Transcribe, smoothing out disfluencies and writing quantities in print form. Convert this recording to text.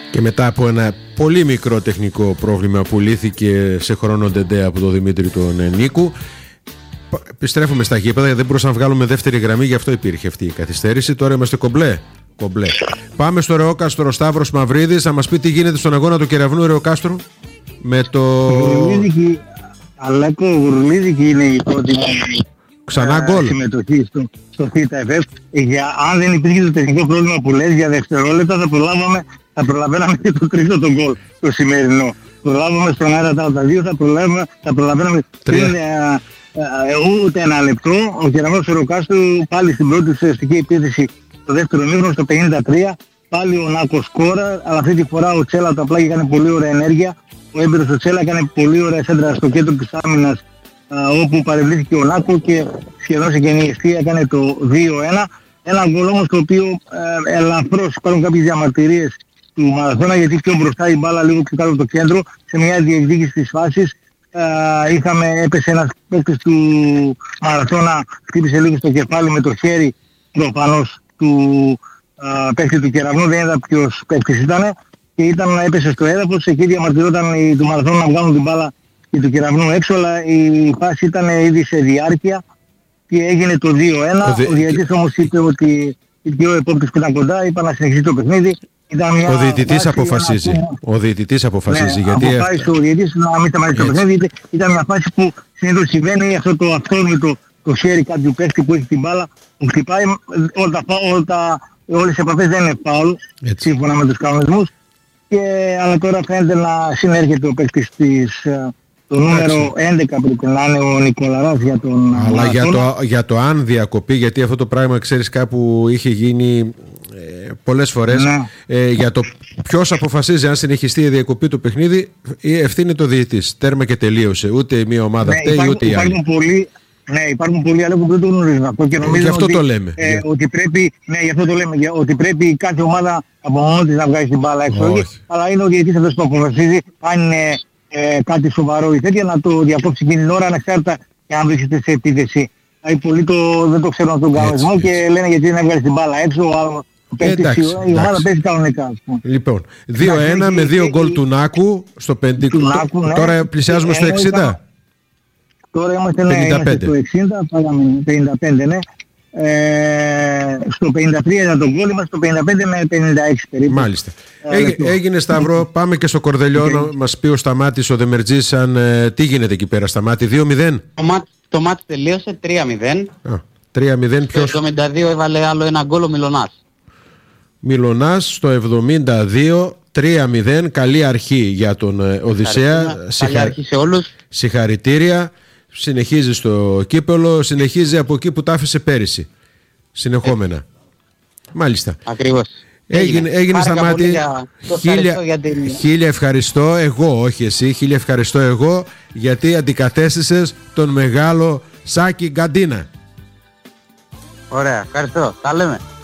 Και μετά από ένα πολύ μικρό τεχνικό πρόβλημα που λύθηκε σε χρόνο ντεντέ από τον Δημήτρη τον Νίκου, επιστρέφουμε στα γήπεδα. Δεν μπορούσαμε να βγάλουμε δεύτερη γραμμή, γι' αυτό υπήρχε αυτή η καθυστέρηση. Τώρα είμαστε κομπλέ. Πάμε στο Ρεόκαστρο. Σταύρος Μαυρίδης, να μας πει τι γίνεται στον αγώνα του Κεραυνού Ρεοκάστρου με το... Αλέκο Γουρλίδικη είναι η πρώτη ξανά γκολ συμμετοχή στο ΘΕΤΑ. Αν δεν υπήρχε το τεχνικό πρόβλημα που λες για δευτερόλεπτα, θα προλαβαίναμε και το τρίτο τον γκολ το σημερινό. Προλάβαμε στον αέρα τα 2, θα προλαβαίναμε ούτε ένα λεπτό. Ο Κεραυνός Ρεοκάστρου πάλι στην πρώτη ουσιαστική επίθεση στο δεύτερο ημίχρονο, στο 53, πάλι ο Νάκος σκόρα, αλλά αυτή τη φορά ο Τσέλα το απλά έκανε πολύ ωραία ενέργεια. Ο έμπειρος ο Τσέλα έκανε πολύ ωραία σέντρα στο κέντρο της άμυνας, όπου παρευλήθηκε ο Νάκο και σχεδόν σε κενή αιστεία έκανε το 2-1. Ένα γκολ όμως το οποίο ελαφρώς υπάρχουν κάποιες διαμαρτυρίες του Μαραθώνα, γιατί πιο μπροστά η μπάλα λίγο πιο κάτω από το κέντρο, σε μια διεκδίκηση της φάσης. Έπεσε ένας παίκτης του Μαραθώνα, χτύπησε λίγο στο κεφάλι με το χέρι προφανώς του παίκτη του Κεραυνού, δεν είδα ποιος παίκτης ήταν, και έπεσε στο έδαφος. Εκεί διαμαρτυρόταν του Μαραθώνα να βγάλουν την μπάλα και του Κεραυνού έξω, αλλά η φάση ήταν ήδη σε διάρκεια και έγινε το 2-1. Ο διαιτητής όμως είπε ότι οι δύο επόπτες που ήταν κοντά είπαν να συνεχίσει το παιχνίδι. Ο διαιτητής αποφασίζει. Ο διαιτητής αποφασίζει. Γιατί αποφάσισε ο διαιτητής να μην σταματήσει το παιχνίδι. Ήταν μια φάση που συνήθως συμβαίνει, αυτό το αυθόρμητο το χέρι κάποιου παίκτη που έχει την μπάλα, που χτυπάει. Όλες οι επαφές δεν είναι φάουλ, σύμφωνα με τους κανονισμούς. Αλλά τώρα φαίνεται να συνέρχεται ο παίκτης το νούμερο 11 πρέπει να είναι ο Νικολαράς για τον... Αλλά για το αν διακοπεί, γιατί αυτό το πράγμα ξέρεις κάπου είχε γίνει πολλές φορές, για το ποιος αποφασίζει αν συνεχιστεί η διακοπή του παιχνίδι, η ευθύνη το διαιτητής. Τέρμα και τελείωσε. Ούτε μία ομάδα φταίει ούτε η άλλη. Υπάρχουν πολλοί άλλοι που δεν το γνωρίζουν αυτό και νομίζω γι' αυτό το λέμε. Γι' αυτό το λέμε, ότι πρέπει κάθε ομάδα από μόνο της να βγάζει την μπάλα έξω. Αλλά είναι ο διαιτητής αυτός που αποφασίζει αν είναι κάτι σοβαρό ή τέτοια, να το διακόψει εκείνη την ώρα, ανεξάρτητα και αν βρίσκεται σε επίθεση. Πολλοί δεν το ξέρουν τον κανονισμό και λένε γιατί δεν βγάζει την μπάλα έξω. Η ομάδα παίζει κανονικά. Λοιπόν, 2-1 με 2 γκολ του Νάκου στο 50. Τώρα πλησιάζουμε στο 60. Τώρα είμαστε στο 60, πάγαμε 55, ναι. Στο 53 ήταν το γκολ, είμαστε στο 55 με 56 περίπου. Μάλιστα. Έγινε Σταύρο, πάμε και στο Κορδελιό να μας πει ο Σταμάτης ο Δεμερτζής τι γίνεται εκεί πέρα. Σταμάτη, 2-0. Το μάτι τελείωσε 3-0. 3-0 ποιος? Στο 72 έβαλε άλλο ένα γκολ ο Μιλωνάς. Μιλωνάς στο 72, 3-0. Καλή αρχή για τον Οδυσσέα. Καλή αρχή σε όλους. Συγχαρητήρια. Συνεχίζει στο κύπελο, συνεχίζει από εκεί που τα άφησε πέρυσι. Συνεχόμενα. Μάλιστα. Ακριβώς. Έγινε Σταμάτη. Χίλια ευχαριστώ εγώ, όχι εσύ. Χίλια ευχαριστώ εγώ, γιατί αντικατέστησες τον μεγάλο Σάκη Γκαντίνα. Ωραία, ευχαριστώ. Τα λέμε.